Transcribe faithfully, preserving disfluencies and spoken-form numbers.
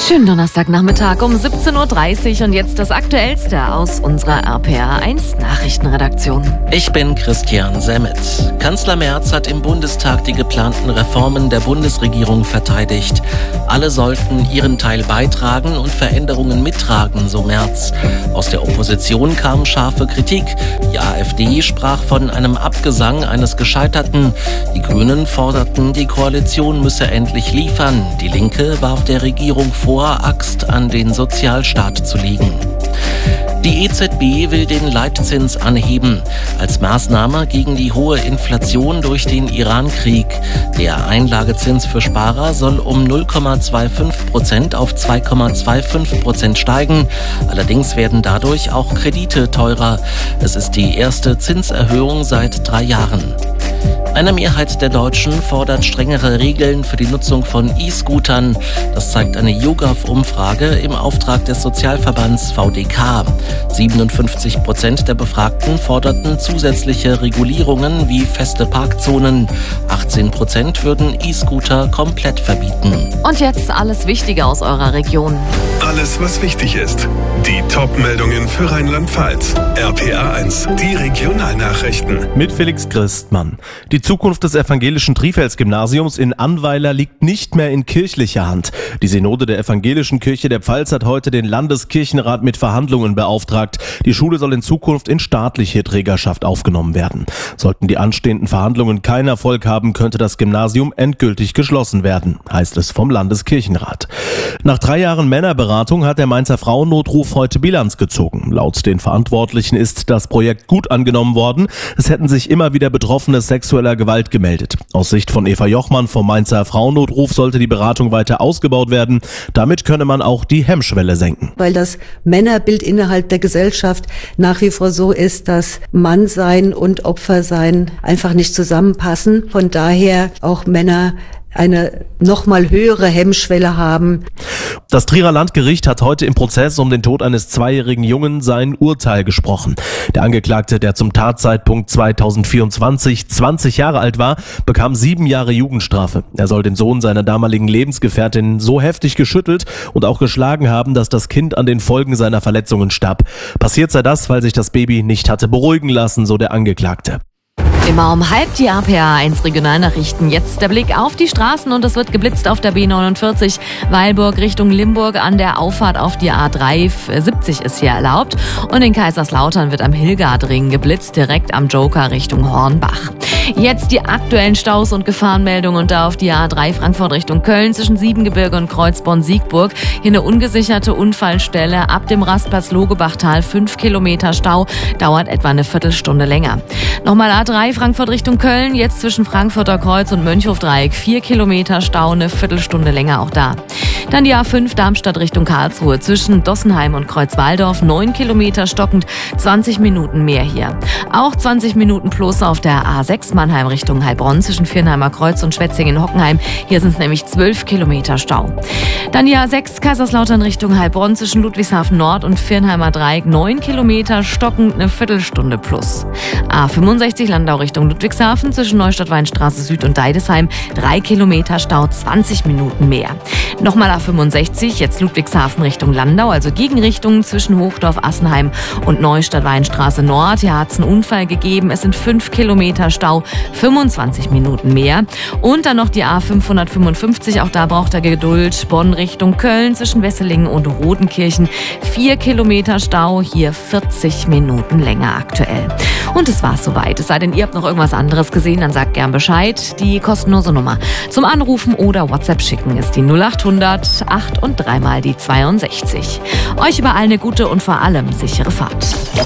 Schönen Donnerstagnachmittag um siebzehn Uhr dreißig und jetzt das Aktuellste aus unserer R P R eins Nachrichtenredaktion. Ich bin Christian Semmet. Kanzler Merz hat im Bundestag die geplanten Reformen der Bundesregierung verteidigt. Alle sollten ihren Teil beitragen und Veränderungen mittragen, so Merz. Aus der Opposition kam scharfe Kritik. Die AfD sprach von einem Abgesang eines Gescheiterten. Die Grünen forderten, die Koalition müsse endlich liefern. Die Linke warf der Regierung vor, Axt an den Sozialstaat zu legen. Die E Z B will den Leitzins anheben, als Maßnahme gegen die hohe Inflation durch den Iran-Krieg. Der Einlagezins für Sparer soll um null Komma fünfundzwanzig Prozent auf zwei Komma fünfundzwanzig Prozent steigen. Allerdings werden dadurch auch Kredite teurer. Es ist die erste Zinserhöhung seit drei Jahren. Eine Mehrheit der Deutschen fordert strengere Regeln für die Nutzung von E-Scootern. Das zeigt eine YouGov-Umfrage im Auftrag des Sozialverbands V D K. siebenundfünfzig Prozent der Befragten forderten zusätzliche Regulierungen wie feste Parkzonen. achtzehn Prozent würden E-Scooter komplett verbieten. Und jetzt alles Wichtige aus eurer Region. Alles, was wichtig ist. Die Top-Meldungen für Rheinland-Pfalz. R P R eins, die Regionalnachrichten. Mit Felix Christmann. Die Zukunft des evangelischen Trifels-Gymnasiums in Annweiler liegt nicht mehr in kirchlicher Hand. Die Synode der Evangelischen Kirche der Pfalz hat heute den Landeskirchenrat mit Verhandlungen beauftragt. Die Schule soll in Zukunft in staatliche Trägerschaft aufgenommen werden. Sollten die anstehenden Verhandlungen keinen Erfolg haben, könnte das Gymnasium endgültig geschlossen werden, heißt es vom Landeskirchenrat. Nach drei Jahren Männerberatung hat der Mainzer Frauennotruf heute Bilanz gezogen. Laut den Verantwortlichen ist das Projekt gut angenommen worden. Es hätten sich immer wieder Betroffene sexueller Gewalt gemeldet. Aus Sicht von Eva Jochmann vom Mainzer Frauennotruf sollte die Beratung weiter ausgebaut werden. Damit könne man auch die Hemmschwelle senken. Weil das Männerbild innerhalb der Gesellschaft nach wie vor so ist, dass Mannsein und Opfersein einfach nicht zusammenpassen. Von daher auch Männer eine noch mal höhere Hemmschwelle haben. Das Trierer Landgericht hat heute im Prozess um den Tod eines zweijährigen Jungen sein Urteil gesprochen. Der Angeklagte, der zum Tatzeitpunkt zweitausendvierundzwanzig zwanzig Jahre alt war, bekam sieben Jahre Jugendstrafe. Er soll den Sohn seiner damaligen Lebensgefährtin so heftig geschüttelt und auch geschlagen haben, dass das Kind an den Folgen seiner Verletzungen starb. Passiert sei das, weil sich das Baby nicht hatte beruhigen lassen, so der Angeklagte. Immer um halb die R P R eins Regionalnachrichten. Jetzt der Blick auf die Straßen und es wird geblitzt auf der B neunundvierzig. Weilburg Richtung Limburg an der Auffahrt auf die A dreihundertsiebzig ist hier erlaubt. Und in Kaiserslautern wird am Hildgardring geblitzt, direkt am Joker Richtung Hornbach. Jetzt die aktuellen Staus und Gefahrenmeldungen und da auf die A drei Frankfurt Richtung Köln zwischen Siebengebirge und Kreuzborn-Siegburg. Hier eine ungesicherte Unfallstelle ab dem Rastplatz Logebachtal. Fünf Kilometer Stau, dauert etwa eine Viertelstunde länger. Nochmal A drei Frankfurt Richtung Köln, jetzt zwischen Frankfurter Kreuz und Mönchhofdreieck. Vier Kilometer Stau, eine Viertelstunde länger auch da. Dann die A fünf Darmstadt Richtung Karlsruhe zwischen Dossenheim und Kreuzwaldorf. Neun Kilometer stockend, zwanzig Minuten mehr hier. Auch zwanzig Minuten plus auf der A sechs Mannheim Richtung Heilbronn zwischen Viernheimer Kreuz und Schwetzingen-Hockenheim. Hier sind es nämlich zwölf Kilometer Stau. Dann die A sechs Kaiserslautern Richtung Heilbronn zwischen Ludwigshafen Nord und Viernheimer Dreieck. Neun Kilometer stockend, eine Viertelstunde plus. A fünfundsechzig Landau Richtung Ludwigshafen zwischen Neustadt-Weinstraße Süd und Deidesheim. Drei Kilometer Stau, zwanzig Minuten mehr. Nochmal A fünfundsechzig, jetzt Ludwigshafen Richtung Landau, also Gegenrichtung zwischen Hochdorf, Assenheim und Neustadt-Weinstraße Nord. Hier hat es einen Unfall gegeben. Es sind fünf Kilometer Stau, fünfundzwanzig Minuten mehr. Und dann noch die A fünfhundertfünfundfünfzig, auch da braucht er Geduld. Bonn Richtung Köln zwischen Wesselingen und Rodenkirchen. Vier Kilometer Stau, hier vierzig Minuten länger aktuell. Und es war's soweit. Es sei denn, ihr habt noch irgendwas anderes gesehen, dann sagt gern Bescheid. Die kostenlose Nummer zum Anrufen oder WhatsApp schicken ist die null achthundert acht und dreimal die zweiundsechzig. Euch überall eine gute und vor allem sichere Fahrt.